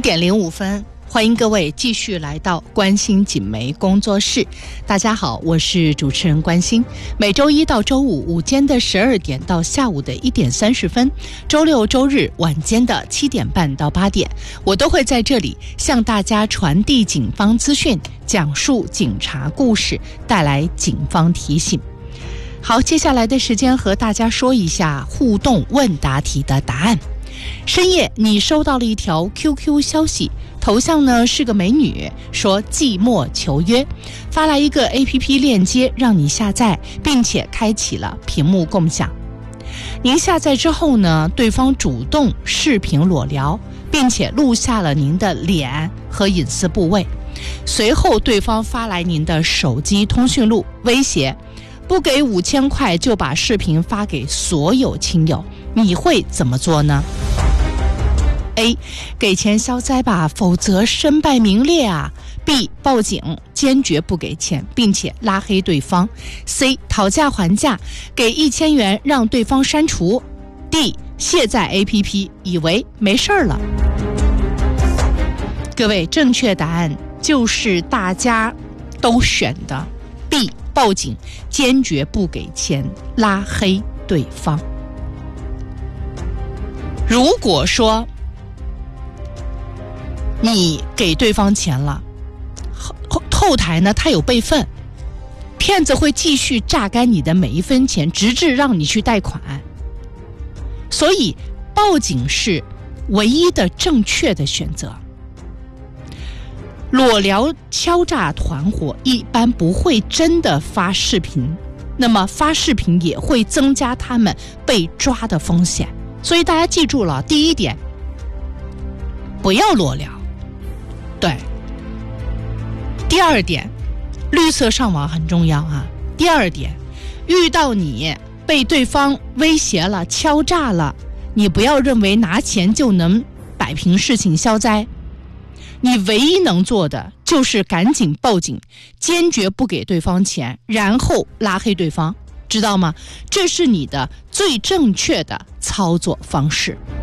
7:05，欢迎各位继续来到关心锦媒工作室。大家好，我是主持人关心。每周一到周五午间的12点到下午的1点30分，周六周日晚间的7点半到8点，我都会在这里向大家传递警方资讯，讲述警察故事，带来警方提醒。好，接下来的时间和大家说一下互动问答题的答案。深夜你收到了一条 QQ 消息，头像呢是个美女，说寂寞求约，发来一个 APP 链接让你下载，并且开启了屏幕共享。您下载之后呢，对方主动视频裸聊，并且录下了您的脸和隐私部位，随后对方发来您的手机通讯录，威胁不给5000块就把视频发给所有亲友，你会怎么做呢？ A. 给钱消灾吧，否则身败名裂啊。 B. 报警，坚决不给钱，并且拉黑对方。 C. 讨价还价，给1000元让对方删除。 D. 卸载 APP， 以为没事了。各位，正确答案就是大家都选的 B. 报警，坚决不给钱，拉黑对方。如果说你给对方钱了，后台呢他有备份，骗子会继续榨干你的每一分钱，直至让你去贷款。所以报警是唯一的正确的选择。裸聊敲诈团伙一般不会真的发视频，那么发视频也会增加他们被抓的风险。所以大家记住了，第一点，不要裸聊。对，第二点，绿色上网很重要啊。第二点，遇到你被对方威胁了、敲诈了，你不要认为拿钱就能摆平事情消灾，你唯一能做的就是赶紧报警，坚决不给对方钱，然后拉黑对方，知道吗？这是你的最正确的操作方式。